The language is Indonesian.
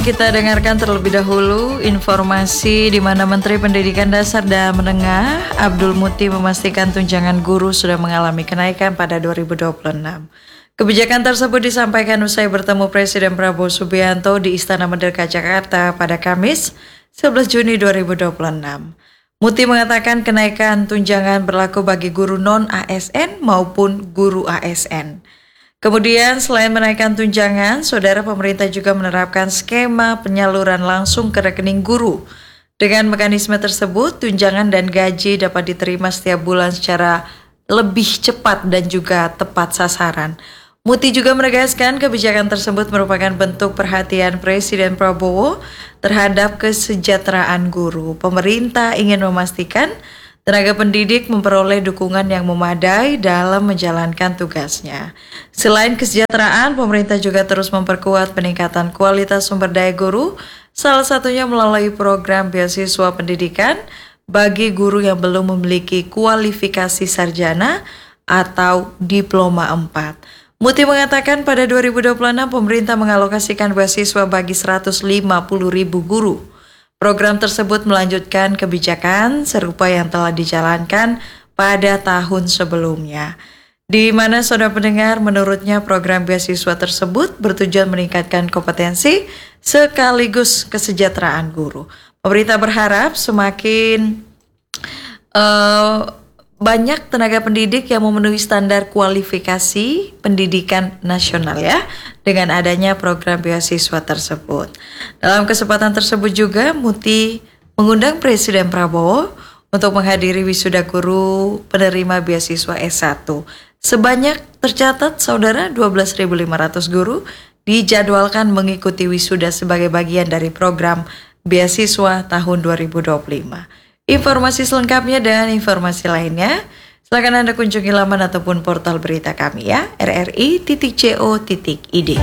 Kita dengarkan terlebih dahulu informasi di mana Menteri Pendidikan Dasar dan Menengah Abdul Muti memastikan tunjangan guru sudah mengalami kenaikan pada 2026. Kebijakan tersebut disampaikan usai bertemu Presiden Prabowo Subianto di Istana Merdeka Jakarta pada Kamis 11 Juni 2026. Muti mengatakan kenaikan tunjangan berlaku bagi guru non-ASN maupun guru ASN. Kemudian selain menaikkan tunjangan, saudara pemerintah juga menerapkan skema penyaluran langsung ke rekening guru. Dengan mekanisme tersebut, tunjangan dan gaji dapat diterima setiap bulan secara lebih cepat dan juga tepat sasaran. Muti juga menegaskan kebijakan tersebut merupakan bentuk perhatian Presiden Prabowo terhadap kesejahteraan guru. Pemerintah ingin memastikan tenaga pendidik memperoleh dukungan yang memadai dalam menjalankan tugasnya. Selain kesejahteraan, pemerintah juga terus memperkuat peningkatan kualitas sumber daya guru, salah satunya melalui program beasiswa pendidikan bagi guru yang belum memiliki kualifikasi sarjana atau diploma 4. Muti mengatakan pada 2026 pemerintah mengalokasikan beasiswa bagi 150.000 guru. Program tersebut melanjutkan kebijakan serupa yang telah dijalankan pada tahun sebelumnya. Di mana saudara pendengar, menurutnya program beasiswa tersebut bertujuan meningkatkan kompetensi sekaligus kesejahteraan guru. Pemerintah berharap semakin banyak tenaga pendidik yang memenuhi standar kualifikasi pendidikan nasional ya, dengan adanya program beasiswa tersebut. Dalam kesempatan tersebut juga Muti mengundang Presiden Prabowo untuk menghadiri wisuda guru penerima beasiswa S1. Sebanyak tercatat saudara 12.500 guru dijadwalkan mengikuti wisuda sebagai bagian dari program beasiswa tahun 2025. Informasi selengkapnya dan informasi lainnya, silakan Anda kunjungi laman ataupun portal berita kami ya, rri.co.id.